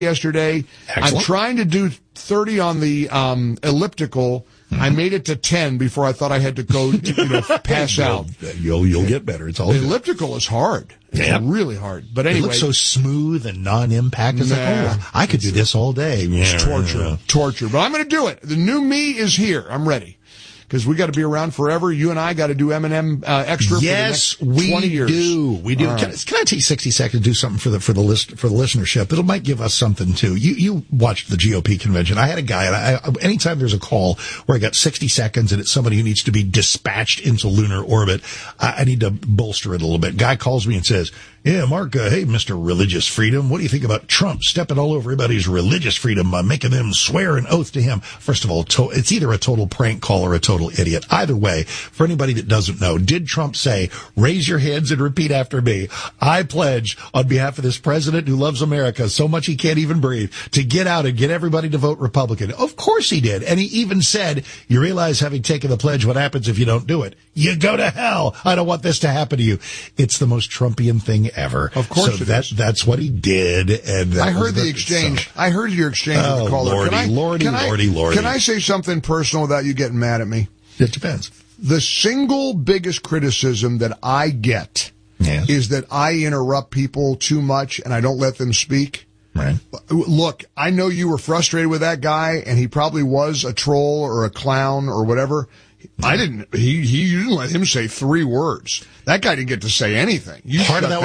yesterday. Excellent. I'm trying to do 30 on the elliptical. I made it to 10 before I thought I had to go, pass out. You'll get better. It's all the good. elliptical is hard. It's really hard. But anyway, it looks so smooth and non-impact. It's I could do this all day. It's torture. But I'm going to do it. The new me is here. I'm ready. Because we got to be around forever. You and I got to do M&M extra for the next 20 years. We do. Right. Can I take 60 seconds to do something for the listenership? It might give us something too. You watched the GOP convention. I had a guy, and anytime there's a call where I got 60 seconds and it's somebody who needs to be dispatched into lunar orbit, I need to bolster it a little bit. Guy calls me and says, "Yeah, Mark, hey, Mr. Religious Freedom, what do you think about Trump stepping all over everybody's religious freedom by making them swear an oath to him?" First of all, it's either a total prank call or a total idiot. Either way, for anybody that doesn't know, did Trump say, "Raise your hands and repeat after me, I pledge on behalf of this president who loves America so much he can't even breathe to get out and get everybody to vote Republican"? Of course he did. And he even said, "You realize, having taken the pledge, what happens if you don't do it? You go to hell. I don't want this to happen to you." It's the most Trumpian thing ever. Of course, so that's what he did. And I heard the exchange. I heard your exchange with the caller. Lordy. Can I say something personal without you getting mad at me? It depends. The single biggest criticism that I get is that I interrupt people too much and I don't let them speak. Right. Look, I know you were frustrated with that guy, and he probably was a troll or a clown or whatever. You didn't let him say 3 words. That guy didn't get to say anything. Part of that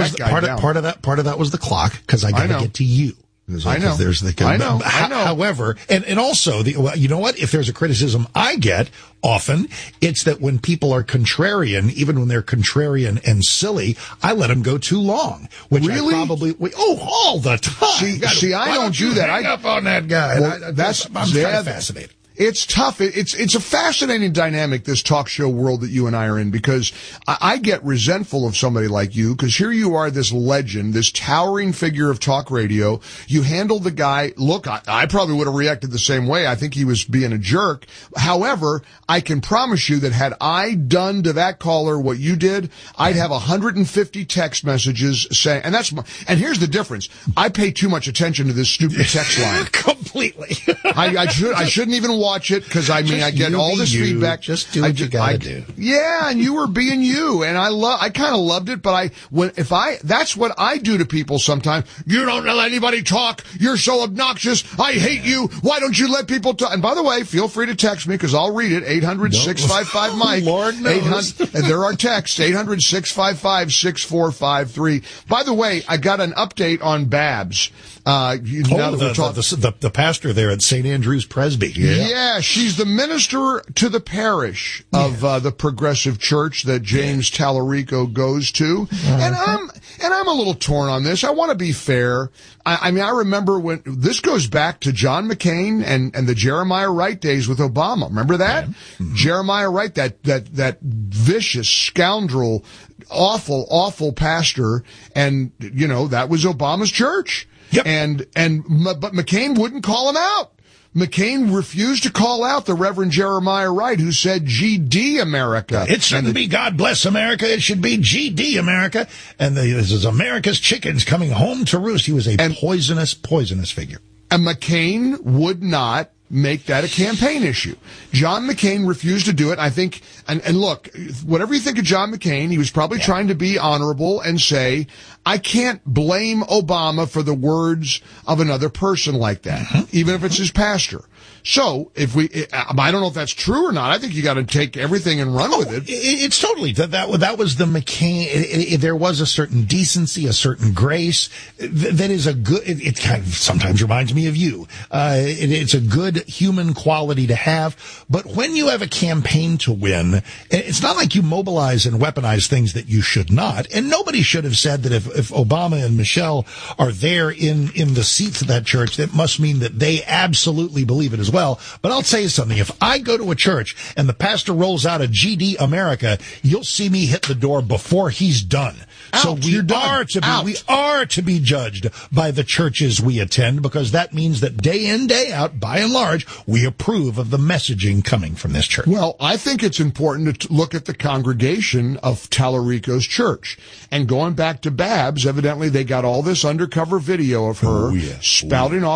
was the clock, because I got to get to you. I know. I know. However, and also, you know what? If there's a criticism I get often, it's that when people are contrarian, even when they're contrarian and silly, I let them go too long. Which really? All the time. See, I don't do that. I hang up on that guy. Well, I'm kind of fascinated. It's tough. It's a fascinating dynamic, this talk show world that you and I are in, because I get resentful of somebody like you, because here you are, this legend, this towering figure of talk radio. You handled the guy. Look, I probably would have reacted the same way. I think he was being a jerk. However, I can promise you that had I done to that caller what you did, I'd have 150 text messages saying, and here's the difference. I pay too much attention to this stupid text line. Completely. I shouldn't even watch it, because I get all this feedback. Just do what you gotta do. Yeah, and you were being you, and I kind of loved it, but that's what I do to people sometimes. You don't let anybody talk. You're so obnoxious. I hate you. Why don't you let people talk? And by the way, feel free to text me, because I'll read it. 800-655-MIKE. Lord knows. And there are texts. 800-655-6453. By the way, I got an update on Babs. The pastor there at St. Andrew's Presby. Yeah, she's the minister to the parish of the Progressive Church that James Tallarico goes to. And I'm a little torn on this. I want to be fair. I remember when this goes back to John McCain and the Jeremiah Wright days with Obama. Remember that? Mm-hmm. Jeremiah Wright, that vicious scoundrel, awful pastor, and that was Obama's church. Yep. But McCain wouldn't call him out. McCain refused to call out the Reverend Jeremiah Wright, who said GD America. It shouldn't be God bless America. It should be GD America. And this is America's chickens coming home to roost. He was a poisonous figure. And McCain would not make that a campaign issue. John McCain refused to do it. I think, and look, whatever you think of John McCain, he was probably trying to be honorable and say, I can't blame Obama for the words of another person like that, even if it's his pastor. So I don't know if that's true or not. I think you got to take everything and run with it. It's totally that was the McCain. There was a certain decency, a certain grace that is a good. It kind of sometimes reminds me of you. It's a good human quality to have. But when you have a campaign to win, it's not like you mobilize and weaponize things that you should not. And nobody should have said that if Obama and Michelle are there in the seats of that church, that must mean that they absolutely believe it as well. But I'll tell you something. If I go to a church and the pastor rolls out a GD America, you'll see me hit the door before he's done. So Out. we You're done. we are to be judged by the churches we attend, because that means that day in, day out, by and large, we approve of the messaging coming from this church. Well, I think it's important to look at the congregation of Tallarico's church. And going back to Babs, evidently they got all this undercover video of her spouting off